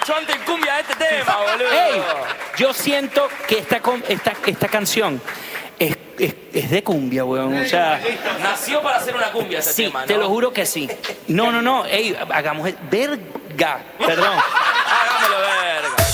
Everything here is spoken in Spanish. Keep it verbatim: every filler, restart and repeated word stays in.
hecho antes cumbia de este tema, boludo. Ey, yo siento que esta, esta, esta canción es, es, es de cumbia, weón. O sea, nació para hacer una cumbia ese sí, tema, ¿no? te lo juro que sí. No, no, no. Ey, hagamos... Verga. Perdón.